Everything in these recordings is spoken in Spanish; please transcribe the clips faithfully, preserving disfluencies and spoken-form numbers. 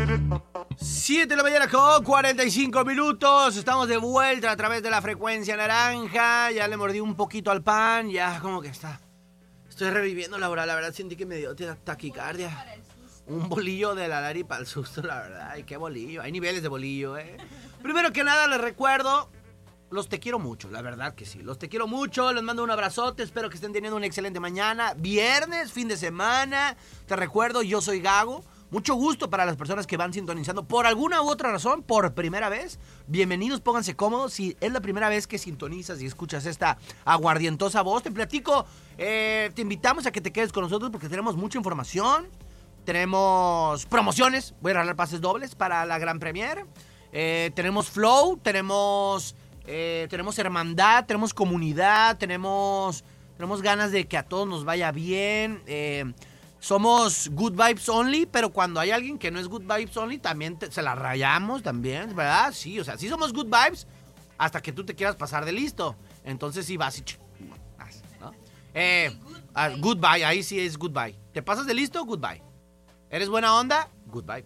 siete de la mañana con cuarenta y cinco minutos. Estamos de vuelta a través de la frecuencia naranja. Ya le mordí un poquito al pan. Ya como que está. Estoy reviviendo, Laura. La verdad sentí que me dio taquicardia. Un bolillo de la Lari para el susto, la verdad. Ay, qué bolillo. Hay niveles de bolillo, ¿eh? Primero que nada, les recuerdo. Los te quiero mucho, la verdad que sí. Los te quiero mucho, les mando un abrazote. Espero que estén teniendo una excelente mañana. Viernes, fin de semana. Te recuerdo, yo soy Gago. Mucho gusto para las personas que van sintonizando por alguna u otra razón, por primera vez. Bienvenidos, pónganse cómodos. Si es la primera vez que sintonizas y escuchas esta aguardientosa voz, te platico. Eh, te invitamos a que te quedes con nosotros porque tenemos mucha información. Tenemos promociones. Voy a regalar pases dobles para la Gran Premier. Eh, tenemos flow, tenemos... Eh, tenemos hermandad, tenemos comunidad, tenemos, tenemos ganas de que a todos nos vaya bien. Eh, somos good vibes only, pero cuando hay alguien que no es good vibes only, también te, se la rayamos también, ¿verdad? Sí, o sea, sí somos good vibes hasta que tú te quieras pasar de listo. Entonces sí vas y... ¿no? Eh, uh, goodbye, ahí sí es goodbye. ¿Te pasas de listo? Goodbye. ¿Eres buena onda? Goodbye.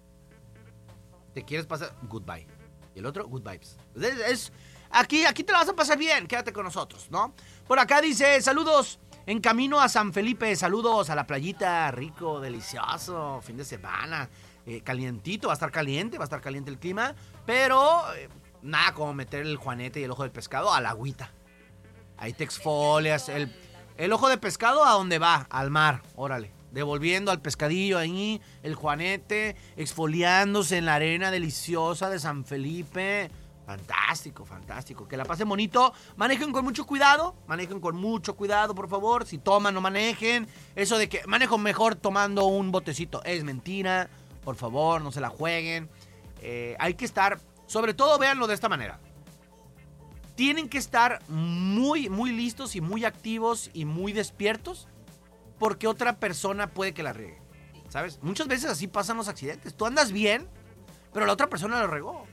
¿Te quieres pasar? Goodbye. Y el otro, good vibes. Es, es, aquí, aquí te la vas a pasar bien. Quédate con nosotros, ¿no? Por acá dice, saludos en camino a San Felipe. Saludos a la playita. Rico, delicioso. Fin de semana. Eh, calientito. Va a estar caliente. Va a estar caliente el clima. Pero eh, nada como meter el juanete y el ojo del pescado a la agüita. Ahí te exfolias. El, el ojo de pescado, ¿a dónde va? Al mar. Órale. Devolviendo al pescadillo ahí, el juanete, exfoliándose en la arena deliciosa de San Felipe. Fantástico, fantástico. Que la pasen bonito. Manejen con mucho cuidado. Manejen con mucho cuidado, por favor. Si toman, no manejen. Eso de que manejo mejor tomando un botecito es mentira. Por favor, no se la jueguen. Eh, hay que estar, sobre todo, véanlo de esta manera. Tienen que estar muy, muy listos y muy activos y muy despiertos. Porque otra persona puede que la riegue, ¿sabes? Muchas veces así pasan los accidentes. Tú andas bien, pero la otra persona lo regó.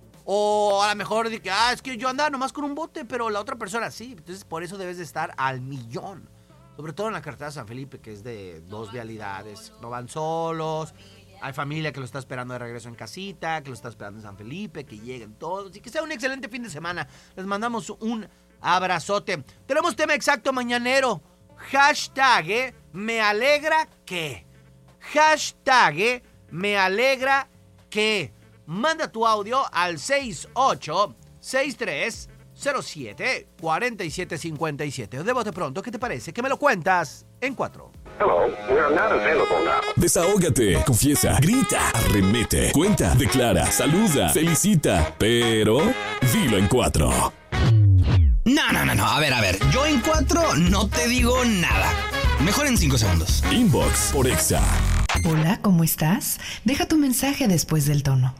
O a lo mejor de que, ah, es que yo andaba nomás con un bote, pero la otra persona sí. Entonces, por eso debes de estar al millón. Sobre todo en la carretera de San Felipe, que es de dos vialidades. No van solos. Hay familia que lo está esperando de regreso en casita, que lo está esperando en San Felipe, que lleguen todos. Y que sea un excelente fin de semana. Les mandamos un abrazote. Tenemos tema exacto mañanero. Hashtag, eh, me alegra que. Hashtag, eh, me alegra que. Manda tu audio al seis ocho seis tres cero siete cuatro siete cinco siete. De bote pronto, ¿qué te parece? Que me lo cuentas en cuatro. Hello, we are not available now. Desahógate, confiesa, grita, arremete, cuenta, declara, saluda, felicita, pero dilo en cuatro. No, no, no, no, a ver, a ver, yo en cuatro no te digo nada. Mejor en cinco segundos. Inbox por Exa. Hola, ¿cómo estás? Deja tu mensaje después del tono.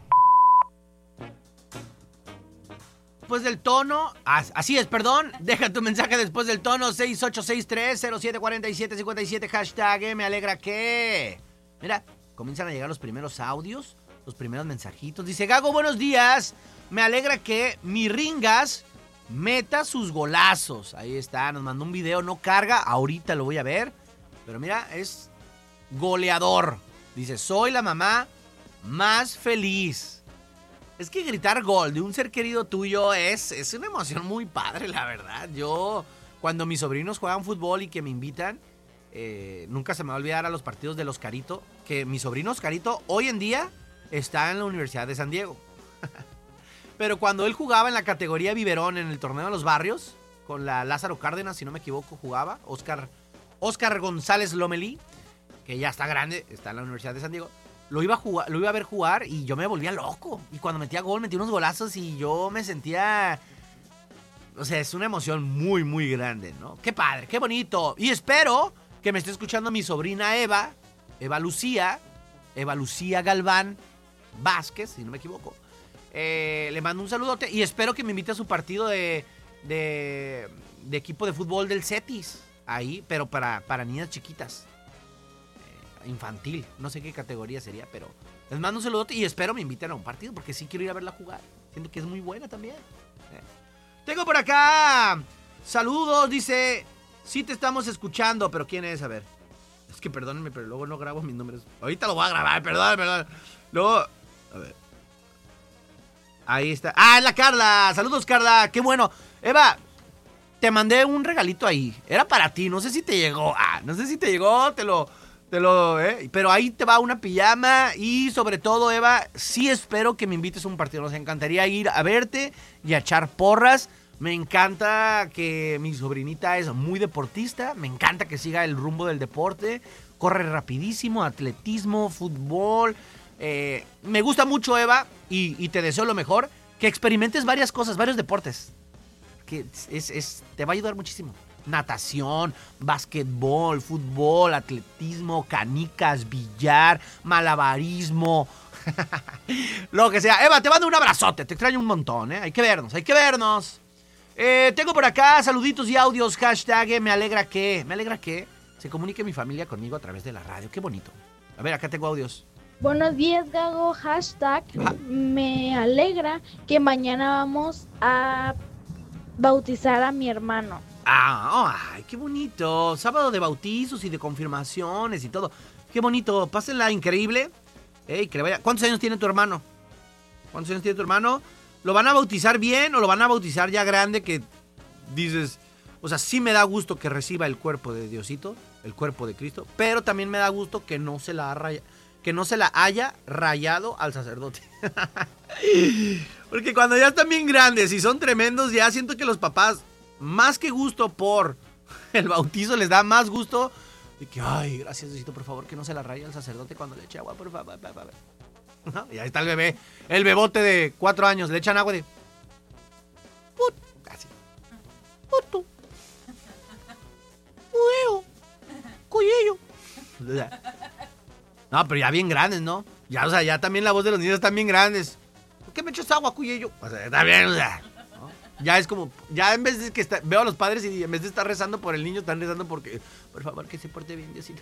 Después del tono, así es, perdón, deja tu mensaje después del tono, seis ocho seis tres cero siete cuatro siete cinco siete, hashtag, eh, me alegra que... Mira, comienzan a llegar los primeros audios, los primeros mensajitos. Dice, Gago, buenos días, me alegra que mi Ringas meta sus golazos. Ahí está, nos mandó un video, no carga, ahorita lo voy a ver. Pero mira, es goleador. Dice, soy la mamá más feliz. Es que gritar gol de un ser querido tuyo es, es una emoción muy padre, la verdad. Yo, cuando mis sobrinos juegan fútbol y que me invitan, eh, nunca se me va a olvidar a los partidos del Oscarito, que mi sobrino Oscarito hoy en día está en la Universidad de San Diego. Pero cuando él jugaba en la categoría biberón en el torneo de los barrios, con la Lázaro Cárdenas, si no me equivoco, jugaba, Oscar, Oscar González Lomelí, que ya está grande, está en la Universidad de San Diego, lo iba a jugar, lo iba a ver jugar y yo me volvía loco. Y cuando metía gol, metía unos golazos y yo me sentía... O sea, es una emoción muy, muy grande, ¿no? ¡Qué padre, qué bonito! Y espero que me esté escuchando mi sobrina Eva, Eva Lucía, Eva Lucía Galván Vázquez, si no me equivoco. Eh, le mando un saludote y espero que me invite a su partido de, de, de equipo de fútbol del Cetis. Ahí, pero para, para niñas chiquitas. Eh, infantil, no sé qué categoría sería, pero les mando un saludote y espero me inviten a un partido porque sí quiero ir a verla jugar. Siento que es muy buena también. Eh. Tengo por acá saludos, dice, sí te estamos escuchando, pero ¿quién es? A ver. Es que perdónenme, pero luego no grabo mis números. Ahorita lo voy a grabar, perdón, perdón. Luego, a ver. Ahí está. ¡Ah, es la Carla! ¡Saludos, Carla! ¡Qué bueno! Eva, te mandé un regalito ahí. Era para ti, no sé si te llegó. Ah, no sé si te llegó, te lo... Te lo, ¿eh? Pero ahí te va una pijama y sobre todo, Eva, sí espero que me invites a un partido. Nos encantaría ir a verte y a echar porras. Me encanta que mi sobrinita es muy deportista. Me encanta que siga el rumbo del deporte. Corre rapidísimo, atletismo, fútbol. Eh, me gusta mucho, Eva, y, y te deseo lo mejor. Que experimentes varias cosas, varios deportes. Que es, es, te va a ayudar muchísimo. Natación, básquetbol, fútbol, atletismo, canicas, billar, malabarismo, lo que sea. Eva, te mando un abrazote, te extraño un montón, ¿eh? Hay que vernos, hay que vernos. Eh, tengo por acá saluditos y audios, hashtag, eh, me alegra que, me alegra que se comunique mi familia conmigo a través de la radio, qué bonito. A ver, acá tengo audios. Buenos días, Gago, hashtag, ah. me alegra que mañana vamos a bautizar a mi hermano. Ah, ay, qué bonito. Sábado de bautizos y de confirmaciones y todo. Qué bonito. Pásenla increíble. Ey, que le vaya. ¿Cuántos años tiene tu hermano? ¿Cuántos años tiene tu hermano? ¿Lo van a bautizar bien o lo van a bautizar ya grande que dices, o sea, sí me da gusto que reciba el cuerpo de Diosito, el cuerpo de Cristo, pero también me da gusto que no se la ha raya, que no se la haya rayado al sacerdote? Porque cuando ya están bien grandes y son tremendos, ya siento que los papás, más que gusto por el bautizo, les da más gusto de que, ay, gracias Diosito, por favor, que no se la raye al sacerdote cuando le eche agua, por favor. ¿No? Y ahí está el bebé, el bebote de cuatro años, le echan agua de... Put, casi. Puto. Ueo. Cuyello. No, pero ya bien grandes, ¿no? Ya, o sea, ya también la voz de los niños están bien grandes. ¿Por qué me echas agua, Cuyello? O sea, está bien, o sea... Ya es como, ya en vez de que está, veo a los padres y en vez de estar rezando por el niño, están rezando porque, por favor, que se porte bien, Diosito.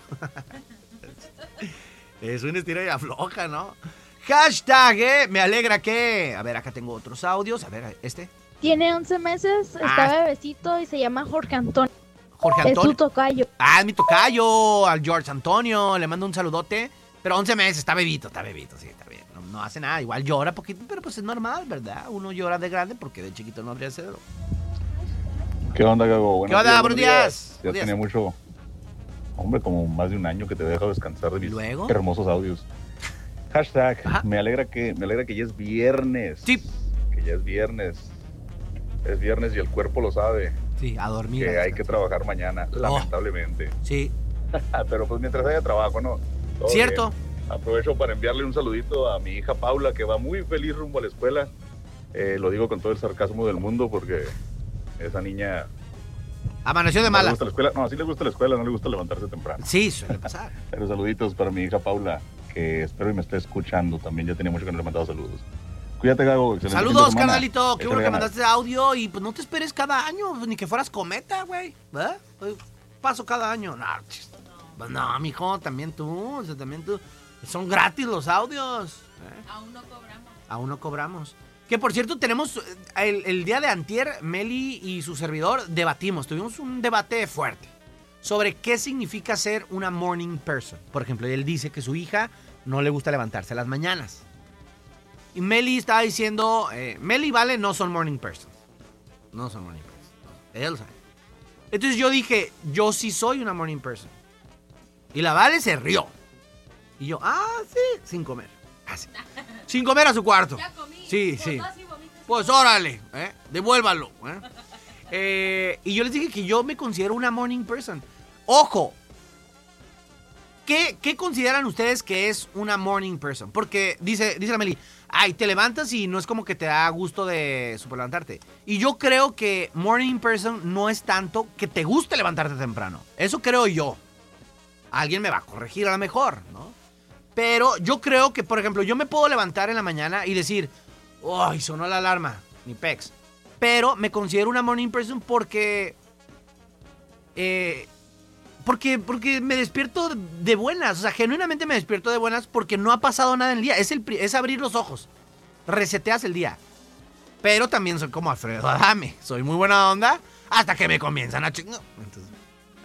Es una estira y afloja, ¿no? Hashtag, eh, me alegra que... A ver, acá tengo otros audios. A ver, este. Tiene once meses, ah. está bebecito y se llama Jorge Antonio. Jorge Antonio. Es tu tocayo. Ah, es mi tocayo, al George Antonio. Le mando un saludote. Pero once meses, está bebito, está bebito, sí, está bien. No, no hace nada, igual llora poquito, pero pues es normal, ¿verdad? Uno llora de grande porque de chiquito no habría sido. ¿Qué onda, Gago? Buenos ¿Qué onda? días, Buenos días. Ya días. tenía mucho, hombre, como más de un año que te he dejado descansar de mis ¿Luego? hermosos audios. Hashtag, Ajá. me alegra que me alegra que ya es viernes. Sí. Que ya es viernes. Es viernes y el cuerpo lo sabe. Sí, a dormir. Que a hay que trabajar mañana, oh. lamentablemente. Sí. Pero pues mientras haya trabajo, ¿no? Todo Cierto. Bien. Aprovecho para enviarle un saludito a mi hija Paula, que va muy feliz rumbo a la escuela. Eh, lo digo con todo el sarcasmo del mundo porque esa niña... Amaneció de no mala. Le gusta la escuela. No, sí le gusta la escuela, no le gusta levantarse temprano. Sí, suele pasar. Pero saluditos para mi hija Paula, que espero y me esté escuchando. También ya tenía mucho que no le he mandado saludos. Cuídate, Gago. Saludos, carnalito. Qué bueno que mandaste audio y pues no te esperes cada año, ni que fueras cometa, güey. ¿Verdad? Paso cada año. No, pues no, mijo, también tú, o sea, también tú. Son gratis los audios. ¿eh? Aún no cobramos. Aún no cobramos. Que por cierto, tenemos el, el día de antier, Meli y su servidor debatimos, tuvimos un debate fuerte sobre qué significa ser una morning person. Por ejemplo, él dice que su hija no le gusta levantarse a las mañanas. Y Meli estaba diciendo, eh, Meli y Vale no son morning person. No son morning person. No, ella lo sabe. Entonces yo dije, yo sí soy una morning person. Y la Vale se rió. Y yo, ah, sí, sin comer. Así. Sin comer a su cuarto. Ya comí. Sí, sí. Pues órale, ¿eh? Devuélvalo. ¿eh? Eh, y yo les dije que yo me considero una morning person. Ojo. ¿Qué, qué consideran ustedes que es una morning person? Porque dice, dice la Meli, ay, te levantas y no es como que te da gusto de super levantarte. Y yo creo que morning person no es tanto que te guste levantarte temprano. Eso creo yo. Alguien me va a corregir a lo mejor, ¿no? Pero yo creo que, por ejemplo, yo me puedo levantar en la mañana y decir, ¡ay, sonó la alarma! Ni pex. Pero me considero una morning person porque... Eh, porque, porque me despierto de buenas. O sea, genuinamente me despierto de buenas porque no ha pasado nada en el día. Es, el, es abrir los ojos. Reseteas el día. Pero también soy como Alfredo Adame. Soy muy buena onda hasta que me comienzan a chingar. Entonces,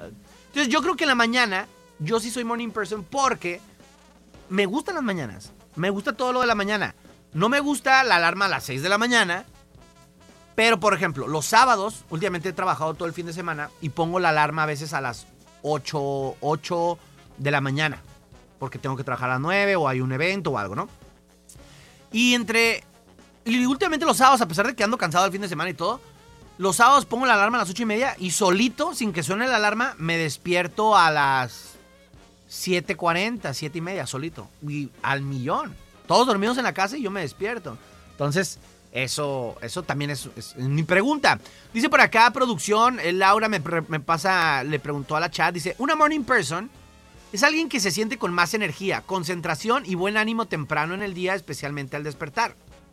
entonces yo creo que en la mañana yo sí soy morning person porque... me gustan las mañanas. Me gusta todo lo de la mañana. No me gusta la alarma a las seis de la mañana. Pero, por ejemplo, los sábados, últimamente he trabajado todo el fin de semana y pongo la alarma a veces a las ocho de la mañana. Porque tengo que trabajar a las nueve o hay un evento o algo, ¿no? Y entre... Y últimamente los sábados, a pesar de que ando cansado el fin de semana y todo, los sábados pongo la alarma a las ocho y media y solito, sin que suene la alarma, me despierto a las siete cuarenta, siete y media, solito. Y al millón. Todos dormidos en la casa y yo me despierto. Entonces, eso eso también es, es, es mi pregunta. Dice por acá, producción, eh, Laura me, me pasa, le preguntó a la chat, dice, una morning person es alguien que se siente con más energía, concentración y buen ánimo temprano en el día, especialmente al despertar.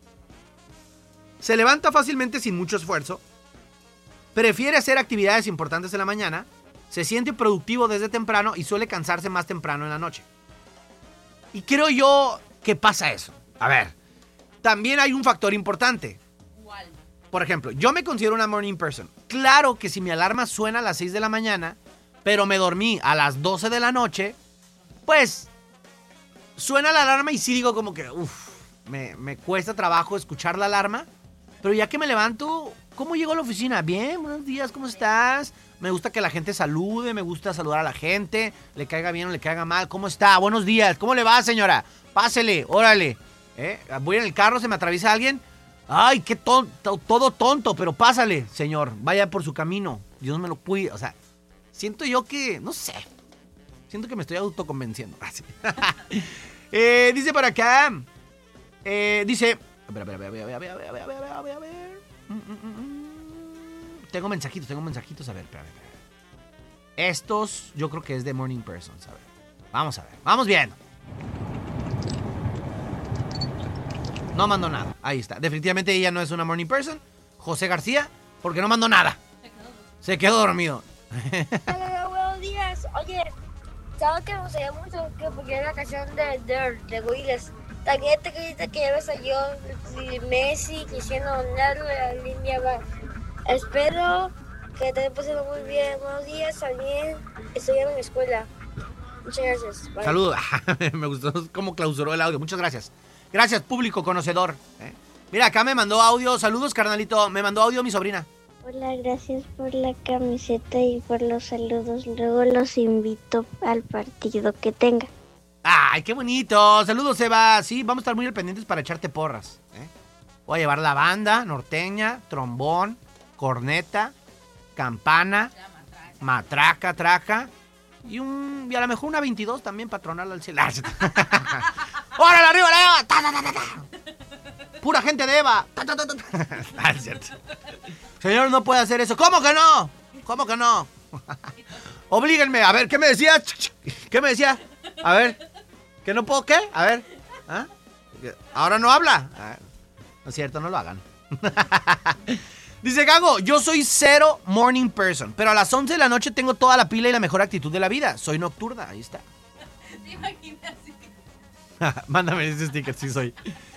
Se levanta fácilmente sin mucho esfuerzo, prefiere hacer actividades importantes en la mañana, se siente productivo desde temprano y suele cansarse más temprano en la noche. Y creo yo que pasa eso. A ver, también hay un factor importante. ¿Cuál? Por ejemplo, yo me considero una morning person. Claro que si mi alarma suena a las seis de la mañana, pero me dormí a las doce de la noche, pues suena la alarma y sí digo como que, uff, me, me cuesta trabajo escuchar la alarma. Pero ya que me levanto, ¿cómo llego a la oficina? Bien, buenos días, ¿cómo estás? Me gusta que la gente salude, me gusta saludar a la gente, le caiga bien o le caiga mal. ¿Cómo está? Buenos días, ¿cómo le va, señora? Pásele, órale. ¿Eh? Voy en el carro, se me atraviesa alguien. Ay, qué tonto, todo tonto, pero pásale, señor. Vaya por su camino. Dios me lo cuide. O sea, siento yo que, no sé. Siento que me estoy autoconvenciendo. eh, dice por acá. Eh, dice. A ver, a ver, a ver, a ver, a ver, a ver, a ver, a ver, a ver, a ver. Mm, mm, mm. Tengo mensajitos, tengo mensajitos. A ver, espérame, espérame. Estos yo creo que es de morning persons. A ver. Vamos a ver. Vamos viendo. No mandó nada. Ahí está. Definitivamente ella no es una morning person. José García, porque no mandó nada. Se quedó dormido. Hola, buenos días. Oye, ¿sabes que me gustaría mucho que porque la canción de Dirt de Gorillaz? También te quería que ves a yo, Messi, Cristiano Ronaldo, la línea va. Espero que te pases muy bien. Buenos días, también estoy en la escuela. Muchas gracias. Bye. Saludos. Me gustó cómo clausuró el audio. Muchas gracias. Gracias, público conocedor. ¿eh? Mira, acá me mandó audio. Saludos, carnalito. Me mandó audio mi sobrina. Hola, gracias por la camiseta y por los saludos. Luego los invito al partido que tenga. ¡Ay, qué bonito! Saludos, Eva. Sí, vamos a estar muy al pendientes para echarte porras. ¿eh? Voy a llevar la banda, norteña, trombón, corneta, campana, matraca, traca y un y a lo mejor una veintidós también patronal al cielo. ¡Órale, arriba la Eva! ¡Ta, ta, ta, ta, ta! ¡Pura gente de Eva! ¡Ta, ta, ta, ta! Ah, es cierto. Señor, no puede hacer eso. ¿Cómo que no? ¿Cómo que no? Oblíguenme. A ver, ¿qué me decía? ¿Qué me decía? A ver. ¿Que no puedo qué? A ver. ¿Ah? ¿Ahora no habla? Ah, no es cierto, no lo hagan. Dice Gago, yo soy cero morning person, pero a las once de la noche tengo toda la pila y la mejor actitud de la vida. Soy nocturna, ahí está. ¿Te imaginas? Mándame ese sticker, sí soy.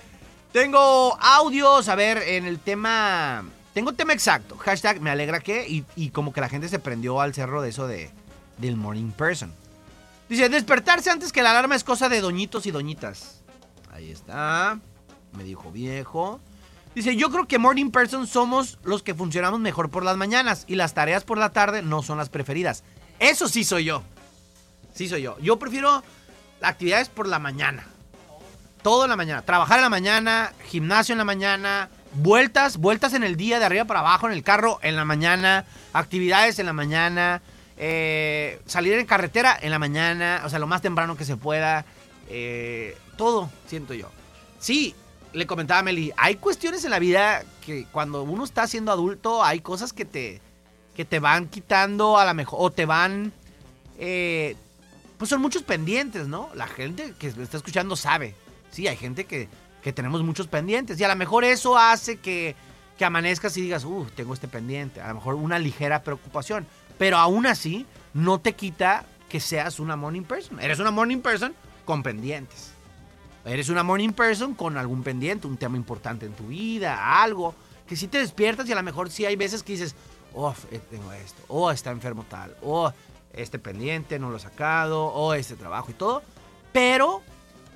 Tengo audios, a ver, en el tema... Tengo tema exacto, hashtag me alegra que, y, y como que la gente se prendió al cerro de eso de del morning person. Dice, despertarse antes que la alarma es cosa de doñitos y doñitas. Ahí está. Me dijo viejo. Dice, yo creo que morning person somos los que funcionamos mejor por las mañanas y las tareas por la tarde no son las preferidas. Eso sí soy yo. Sí soy yo. Yo prefiero actividades por la mañana. Todo en la mañana. Trabajar en la mañana, gimnasio en la mañana, vueltas, vueltas en el día de arriba para abajo en el carro en la mañana, actividades en la mañana. Eh, salir en carretera en la mañana, o sea, lo más temprano que se pueda. Eh, todo, siento yo. Sí, le comentaba a Meli, hay cuestiones en la vida que cuando uno está siendo adulto, hay cosas que te, que te van quitando a la mejor, o te van, eh, pues son muchos pendientes, ¿no? La gente que me está escuchando sabe. Sí, hay gente que, que tenemos muchos pendientes y a lo mejor eso hace que, que amanezcas y digas, uh, tengo este pendiente. A lo mejor una ligera preocupación. Pero aún así, no te quita que seas una morning person. Eres una morning person con pendientes. Eres una morning person con algún pendiente, un tema importante en tu vida, algo. Que si te despiertas y a lo mejor sí hay veces que dices, oh, tengo esto, oh, está enfermo tal, oh, este pendiente no lo he sacado, oh, este trabajo y todo. Pero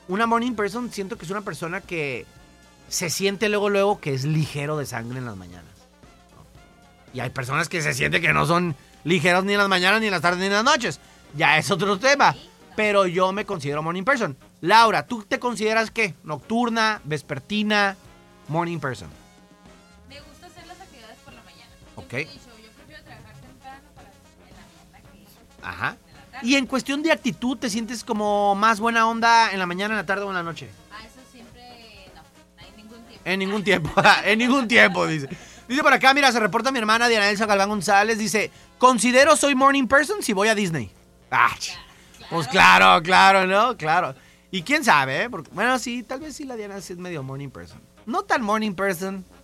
una morning person siento que es una persona que se siente luego, luego que es ligero de sangre en las mañanas. Y hay personas que se sienten que no son ligeros ni en las mañanas, ni en las tardes, ni en las noches. Ya es otro tema. Pero yo me considero morning person. Laura, ¿tú te consideras qué? ¿Nocturna, vespertina, morning person? Me gusta hacer las actividades por la mañana. Ok. Siempre he dicho, yo prefiero trabajar temprano para en la mañana que Ajá. en la tarde. Y en cuestión de actitud, ¿te sientes como más buena onda en la mañana, en la tarde o en la noche? Ah, eso siempre no, no hay ningún tiempo. En ningún tiempo, en ningún tiempo, dice. Dice por acá, mira, se reporta mi hermana Diana Elsa Galván González, dice, considero soy morning person si voy a Disney. Ah, ch- pues claro, claro, ¿no? Claro. Y quién sabe, ¿eh? Porque, bueno, sí, tal vez sí la Diana sí es medio morning person. No tan morning person,